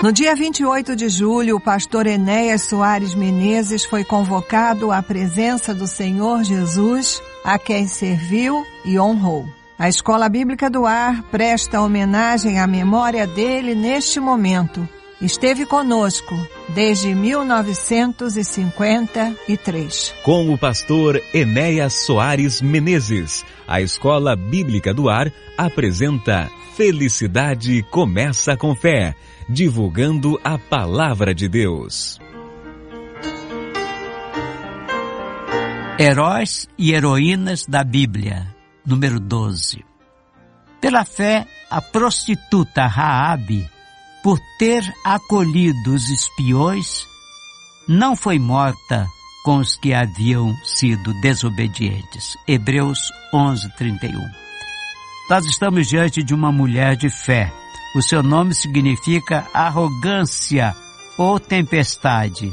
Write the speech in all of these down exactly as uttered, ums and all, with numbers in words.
No dia vinte e oito de julho, o pastor Enéas Soares Menezes foi convocado à presença do Senhor Jesus, a quem serviu e honrou. A Escola Bíblica do Ar presta homenagem à memória dele neste momento. Esteve conosco desde mil novecentos e cinquenta e três. Com o pastor Enéas Soares Menezes, a Escola Bíblica do Ar apresenta Felicidade Começa com Fé, divulgando a Palavra de Deus. Heróis e heroínas da Bíblia, número doze. Pela fé, a prostituta Raabe, por ter acolhido os espiões, não foi morta com os que haviam sido desobedientes. Hebreus onze, trinta e um. Nós estamos diante de uma mulher de fé. O seu nome significa arrogância ou tempestade.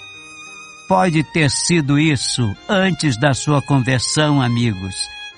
Pode ter sido isso antes da sua conversão, amigos.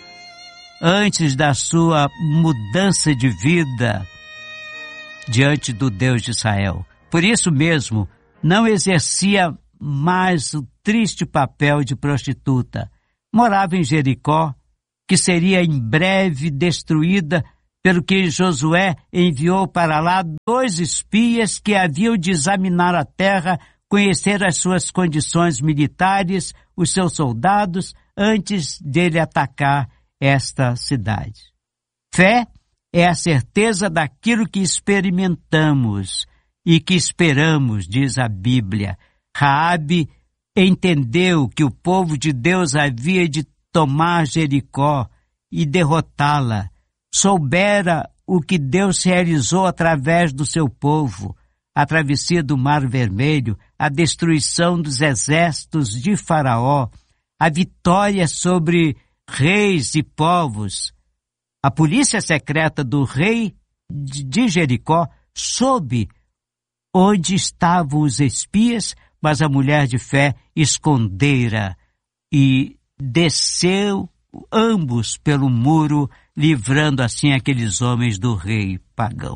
Antes da sua mudança de vida diante do Deus de Israel. Por isso mesmo, não exercia mais o triste papel de prostituta. Morava em Jericó, que seria em breve destruída, pelo que Josué enviou para lá dois espias que haviam de examinar a terra, conhecer as suas condições militares, os seus soldados, antes dele atacar esta cidade. Fé é a certeza daquilo que experimentamos e que esperamos, diz a Bíblia. Raabe entendeu que o povo de Deus havia de tomar Jericó e derrotá-la. Soubera o que Deus realizou através do seu povo, a travessia do Mar Vermelho, a destruição dos exércitos de Faraó, a vitória sobre reis e povos. A polícia secreta do rei de Jericó soube onde estavam os espias, mas a mulher de fé escondera e desceu ambos pelo muro, livrando assim aqueles homens do rei pagão.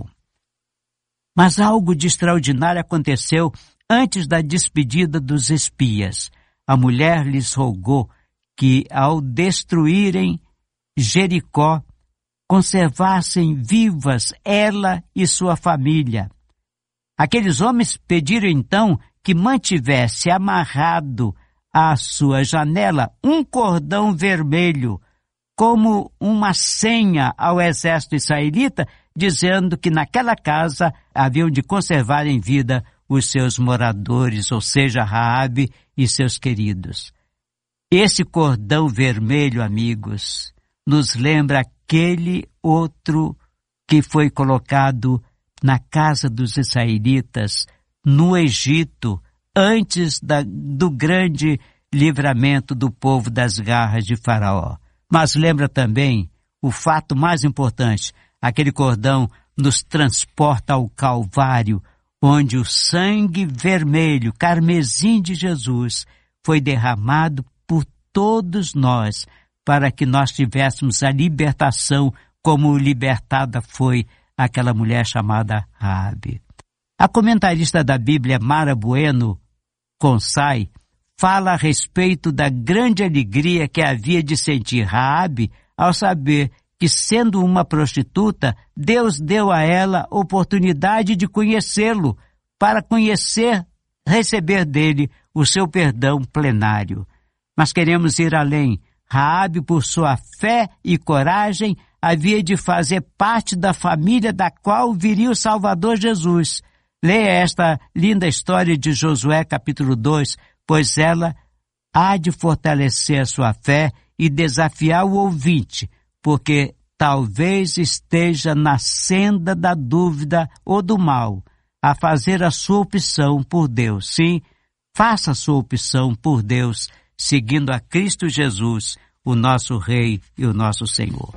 Mas algo de extraordinário aconteceu antes da despedida dos espias. A mulher lhes rogou que, ao destruírem Jericó, conservassem vivas ela e sua família. Aqueles homens pediram então que mantivesse amarrado à sua janela um cordão vermelho, como uma senha ao exército israelita, dizendo que naquela casa haviam de conservar em vida os seus moradores, ou seja, Raabe e seus queridos. Esse cordão vermelho, amigos, nos lembra aquele outro que foi colocado na casa dos israelitas, no Egito, antes da, do grande livramento do povo das garras de Faraó. Mas lembra também o fato mais importante: aquele cordão nos transporta ao Calvário, onde o sangue vermelho, carmesim de Jesus, foi derramado por todos nós, para que nós tivéssemos a libertação, como libertada foi aquela mulher chamada Raabe. A comentarista da Bíblia, Mara Bueno Consai, fala a respeito da grande alegria que havia de sentir Raabe ao saber que, sendo uma prostituta, Deus deu a ela oportunidade de conhecê-lo, para conhecer, receber dele o seu perdão plenário. Mas queremos ir além. Raabe, por sua fé e coragem, havia de fazer parte da família da qual viria o Salvador Jesus. Leia esta linda história de Josué, capítulo dois, pois ela há de fortalecer a sua fé e desafiar o ouvinte, porque talvez esteja na senda da dúvida ou do mal, a fazer a sua opção por Deus. Sim, faça a sua opção por Deus, seguindo a Cristo Jesus, o nosso Rei e o nosso Senhor.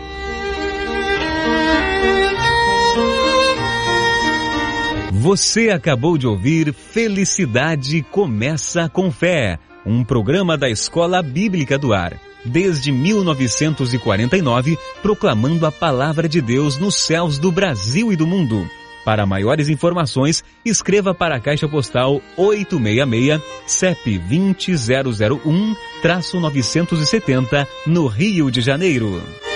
Você acabou de ouvir Felicidade Começa com Fé, um programa da Escola Bíblica do Ar. Desde mil novecentos e quarenta e nove, proclamando a palavra de Deus nos céus do Brasil e do mundo. Para maiores informações, escreva para a Caixa Postal oito seis seis, C E P vinte mil um, novecentos e setenta, no Rio de Janeiro.